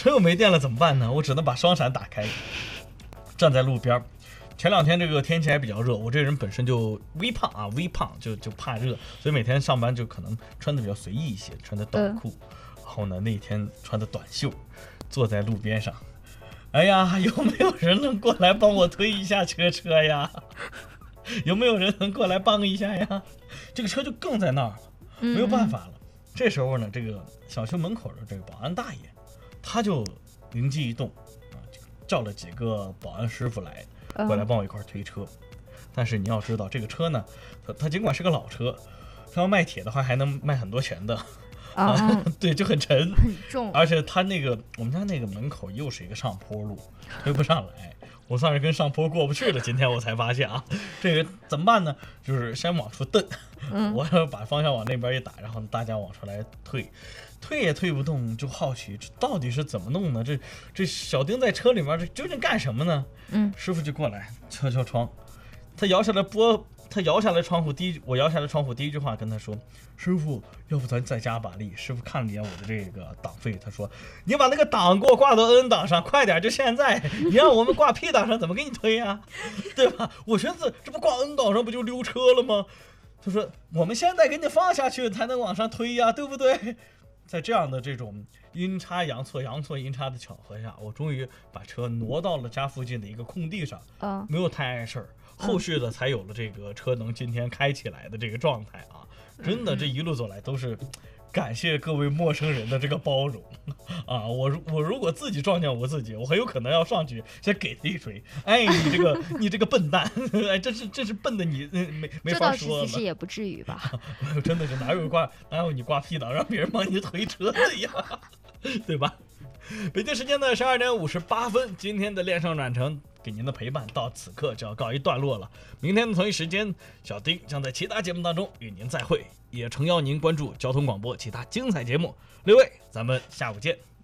车又没电了怎么办呢？我只能把双闪打开，站在路边。前2天这个天气还比较热，我这人本身就微胖，就怕热，所以每天上班就可能穿的比较随意一些，穿的短裤。然后呢，那天穿的短袖，坐在路边上。哎呀，有没有人能过来帮我推一下车呀？有没有人能过来帮一下呀？这个车就更在那儿了，没有办法了。这时候呢，这个小区门口的这个保安大爷，他就灵机一动就叫了几个保安师傅来过来帮我一块推车。但是你要知道，这个车呢，它尽管是个老车，它要卖铁的话还能卖很多钱的。对，就很沉很重， 而且他那个我们家那个门口又是一个上坡路，推不上来，我算是跟上坡过不去了。今天我才发现这个怎么办呢？就是先往出蹬，我要把方向往那边一打，然后大家往出来推也推不动，就好奇这到底是怎么弄呢？这小丁在车里面这究竟干什么呢？师傅就过来敲敲窗，他摇下来窗户我摇下来窗户第一句话跟他说：“师傅，要不咱再加把力？”师傅看了一眼我的这个档费，他说：“你把那个档给我挂到 N 档上，快点，就现在！你让我们挂 P 档上，怎么给你推呀？对吧？我寻思这不挂 N 档上不就溜车了吗？”他说：“我们现在给你放下去才能往上推呀，对不对？”在这样的这种阴差阳错阴差的巧合下，我终于把车挪到了家附近的一个空地上，没有太碍事儿。后续的才有了这个车能今天开起来的这个状态真的这一路走来都是感谢各位陌生人的这个包容我如果自己撞见我自己，我很有可能要上去先给他一锤。你这个笨蛋，这是笨的你没法说了。 这倒是其实也不至于吧？ 真的是哪有你挂 P 档让别人帮你推车的呀，对吧？北京时间的12点58分，今天的恋上转乘给您的陪伴到此刻就要告一段落了。明天的同一时间，小丁将在其他节目当中与您再会，也诚邀您关注交通广播其他精彩节目。6位，咱们下午见。